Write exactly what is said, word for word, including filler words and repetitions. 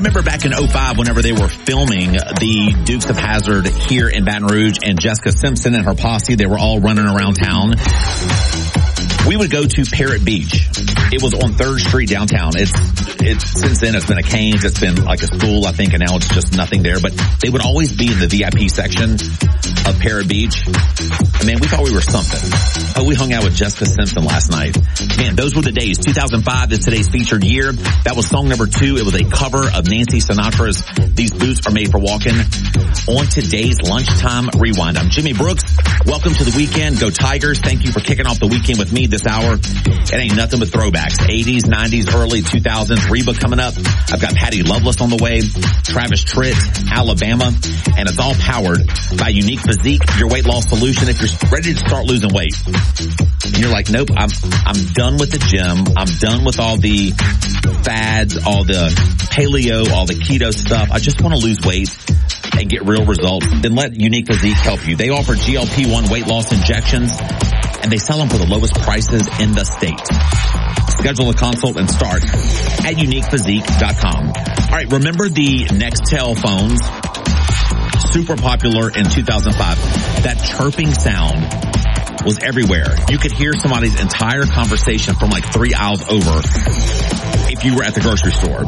remember back in oh five whenever they were filming the Dukes of Hazzard here in Baton Rouge, and Jessica Simpson and her posse, they were all running around town. We would go to Parrot Beach. It was on third Street downtown. It's, it's, since then it's been a Cane's, it's been like a school, I think, and now it's just nothing there. But they would always be in the V I P section of Parrot Beach. I mean, we thought we were something. Oh, we hung out with Jessica Simpson last night. Man, those were the days. two thousand five is today's featured year. That was song number two. It was a cover of Nancy Sinatra's These Boots Are Made for Walking. On today's Lunchtime Rewind, I'm Jimmy Brooks. Welcome to the weekend. Go Tigers. Thank you for kicking off the weekend with me this hour. It ain't nothing but throwbacks. eighties, nineties, early two thousands. Reba coming up. I've got Patty Loveless on the way. Travis Tritt, Alabama. And it's all powered by Unique Physique, your weight loss solution. If you're ready to start losing weight and you're like, nope, I'm, I'm done with the gym. I'm done with all the fads, all the paleo, all the keto stuff. I just want to lose weight and get real results. Then let Unique Physique help you. They offer G L P one weight loss injections, and they sell them for the lowest prices in the state. Schedule a consult and start at unique physique dot com. All right, remember the Nextel phones? Super popular in two thousand five. That chirping sound was everywhere. You could hear somebody's entire conversation from like three aisles over if you were at the grocery store.